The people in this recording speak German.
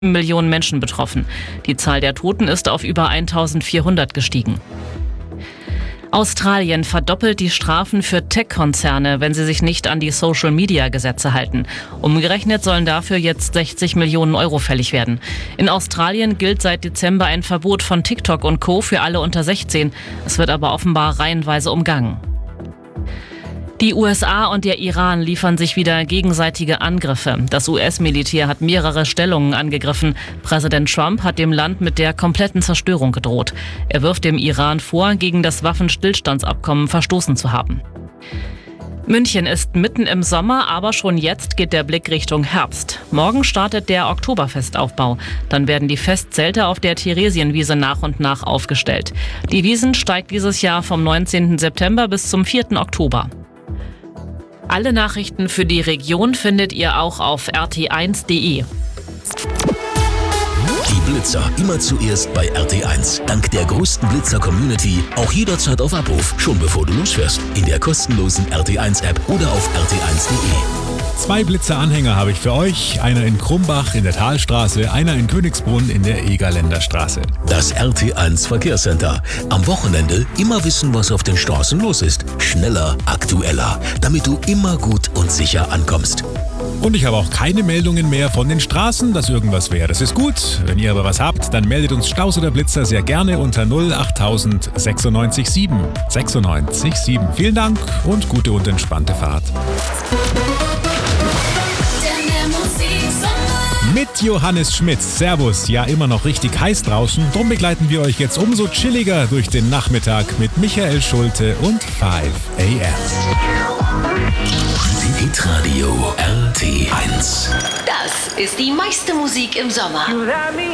Millionen Menschen betroffen. Die Zahl der Toten ist auf über 1400 gestiegen. Australien verdoppelt die Strafen für Tech-Konzerne, wenn sie sich nicht an die Social-Media-Gesetze halten. Umgerechnet sollen dafür jetzt 60 Millionen Euro fällig werden. In Australien gilt seit Dezember ein Verbot von TikTok und Co. für alle unter 16. Es wird aber offenbar reihenweise umgangen. Die USA und der Iran liefern sich wieder gegenseitige Angriffe. Das US-Militär hat mehrere Stellungen angegriffen. Präsident Trump hat dem Land mit der kompletten Zerstörung gedroht. Er wirft dem Iran vor, gegen das Waffenstillstandsabkommen verstoßen zu haben. München ist mitten im Sommer, aber schon jetzt geht der Blick Richtung Herbst. Morgen startet der Oktoberfestaufbau. Dann werden die Festzelte auf der Theresienwiese nach und nach aufgestellt. Die Wiesn steigt dieses Jahr vom 19. September bis zum 4. Oktober. Alle Nachrichten für die Region findet ihr auch auf rt1.de. Die Blitzer immer zuerst bei RT1. Dank der größten Blitzer-Community auch jederzeit auf Abruf, schon bevor du losfährst. In der kostenlosen RT1-App oder auf rt1.de. 2 Blitzer-Anhänger habe ich für euch. Einer in Krumbach in der Talstraße, einer in Königsbrunn in der Egerländer Straße. Das RT1 Verkehrscenter. Am Wochenende immer wissen, was auf den Straßen los ist. Schneller, aktueller, damit du immer gut und sicher ankommst. Und ich habe auch keine Meldungen mehr von den Straßen, dass irgendwas wäre. Das ist gut. Wenn ihr aber was habt, dann meldet uns Staus oder Blitzer sehr gerne unter 08000 96 7. 96 7. Vielen Dank und gute und entspannte Fahrt. Mit Johannes Schmitz. Servus. Ja, immer noch richtig heiß draußen. Drum begleiten wir euch jetzt umso chilliger durch den Nachmittag mit Michael Schulte und 5 AM. Hitradio RT1. Das ist die meiste Musik im Sommer.